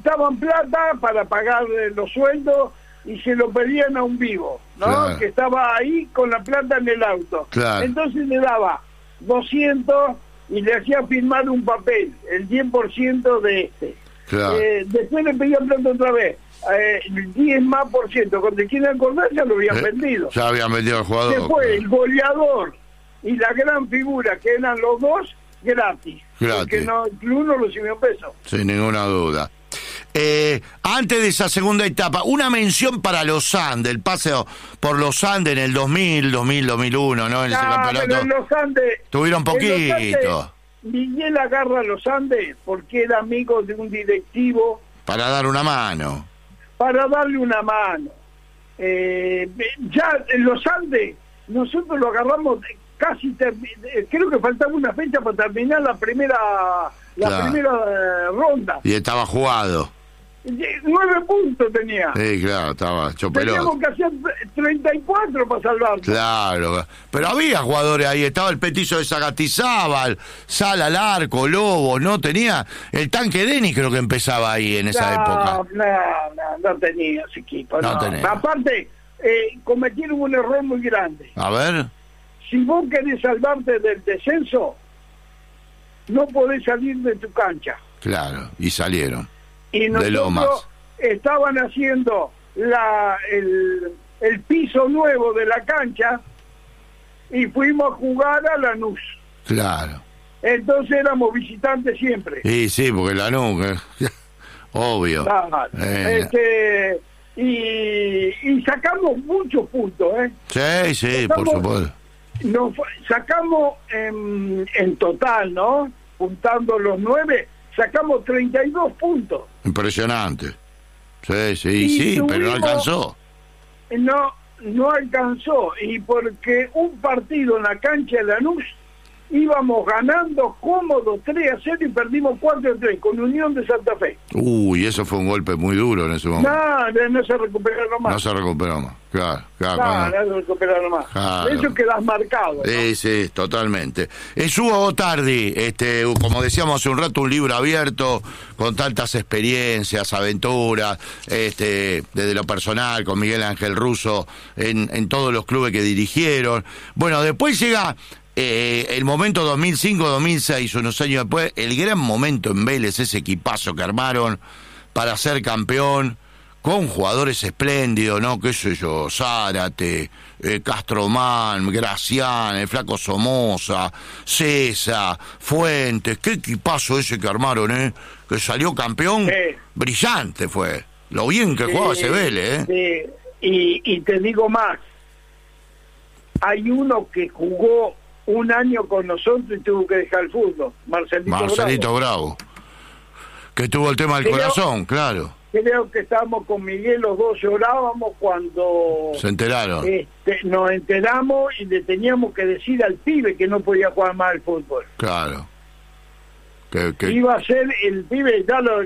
necesitaban plata para pagar los sueldos y se lo pedían a un vivo, ¿no? Claro. Que estaba ahí con la plata en el auto. Claro. Entonces le daba 200 y le hacía firmar un papel, el 10% de este. Claro. Después le pedían plata otra vez, 10 más por ciento. Cuando quieren acordar ya lo habían vendido. Ya habían vendido al jugador. Después Claro. el goleador y la gran figura, que eran los dos, gratis. Porque no, el club no recibió un peso. Sin ninguna duda. Antes de esa segunda etapa, una mención para los Andes, el paseo por los Andes en el 2001, ¿no? En ese campeonato. Pero en los Andes... Tuvieron poquito. Andes, Miguel agarra a los Andes porque era amigo de un directivo. Para dar una mano. Para darle una mano. Ya en los Andes, nosotros lo agarramos casi, creo que faltaba una fecha para terminar la primera ronda. Y estaba jugado. 9 puntos tenía. Sí, claro, estaba hecho pelota. Teníamos que hacer 34 para salvarlo. Claro, pero había jugadores ahí, estaba el petizo de Sagatizábal, Sala al arco, Lobo, ¿no? Tenía el tanque Denis, creo que empezaba ahí en esa época. No tenía ese equipo. No tenía. Aparte, cometieron un error muy grande. A ver. Si vos querés salvarte del descenso, no podés salir de tu cancha. Claro, y salieron. Y de Lomas. nosotros estaban haciendo el piso nuevo de la cancha y fuimos a jugar a Lanús. Claro. Entonces éramos visitantes siempre. Sí, porque Lanús, obvio. Claro. Y sacamos muchos puntos, ¿eh? Sí, por supuesto. Sacamos en total, ¿no? Juntando los 9, sacamos 32 puntos. Impresionante. Sí, pero no alcanzó. No alcanzó, y porque un partido en la cancha de Lanús íbamos ganando cómodo 3-0 y perdimos 4-3 con Unión de Santa Fe. Uy, eso fue un golpe muy duro en ese momento. No se recuperaron más. No se recuperó más, claro. No se recuperaron más. Claro. Eso quedas marcado, ¿no? Sí, totalmente. Hugo Gotardi, como decíamos hace un rato, un libro abierto con tantas experiencias, aventuras, desde lo personal, con Miguel Ángel Russo, en todos los clubes que dirigieron. Bueno, después llega el momento 2005-2006, unos años después, el gran momento en Vélez, ese equipazo que armaron para ser campeón, con jugadores espléndidos, ¿no? Qué sé yo, Zárate, Castromán, Gracián, el Flaco Somoza, César, Fuentes, qué equipazo ese que armaron, que salió campeón, brillante fue, lo bien que jugaba ese Vélez, y te digo más, hay uno que jugó un año con nosotros y tuvo que dejar el fútbol, Marcelito Bravo. Que tuvo el tema del corazón, claro. Creo que estábamos con Miguel, los dos llorábamos cuando se enteraron. Nos enteramos y le teníamos que decir al pibe que no podía jugar más al fútbol. Claro. Iba a ser el pibe,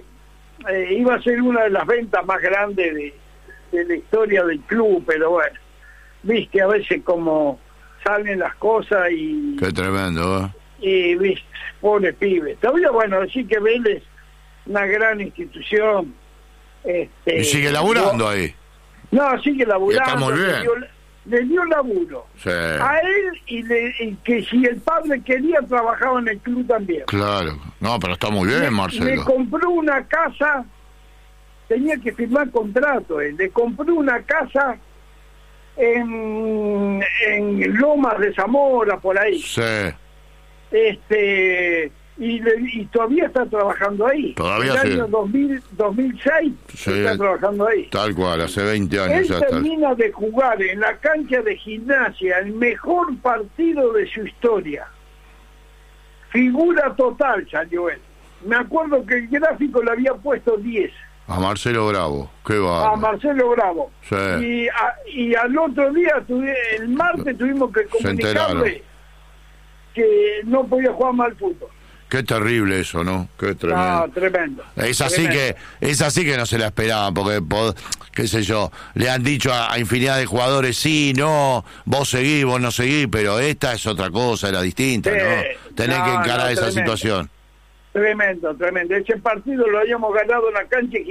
iba a ser una de las ventas más grandes de la historia del club, pero bueno, viste a veces como salen las cosas y... Qué tremendo, Y viste, pobre pibe. Todavía, bueno, decir que Vélez, una gran institución. Y sigue laburando ahí. No, sigue laburando. Está muy bien. Le dio laburo. Sí. A él y que si el padre quería, trabajaba en el club también. Claro. No, pero está muy bien, Marcelo. Le compró una casa, tenía que firmar contrato. Le compró una casa en Lomas de Zamora, por ahí. Sí. Y todavía está trabajando ahí. Todavía en el año 2006 está trabajando ahí. Tal cual, hace 20 años él ya está. termina de jugar en la cancha de Gimnasia el mejor partido de su historia. Figura total salió él. Me acuerdo que el gráfico le había puesto 10. A Marcelo Bravo, qué va. A Marcelo Bravo. Sí. Y al otro día, el martes, tuvimos que comunicarle que no podía jugar más al fútbol. Qué terrible eso, ¿no? Qué tremendo. No, tremendo. Es así que no se la esperaban, porque, qué sé yo, le han dicho a infinidad de jugadores, sí, no, vos seguís, vos no seguís, pero esta es otra cosa, era distinta, ¿no? Tenés que encarar esa situación. Tremendo. Ese partido lo habíamos ganado en la cancha